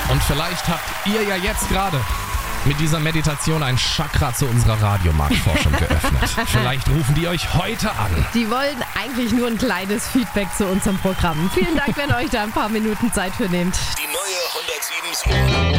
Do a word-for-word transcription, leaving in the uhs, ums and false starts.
Und vielleicht habt ihr ja jetzt gerade mit dieser Meditation ein Chakra zu unserer Radiomarktforschung geöffnet. Vielleicht rufen die euch heute an. Die wollen eigentlich nur ein kleines Feedback zu unserem Programm. Vielen Dank, wenn ihr euch da ein paar Minuten Zeit für nehmt. Die neue hundertsieben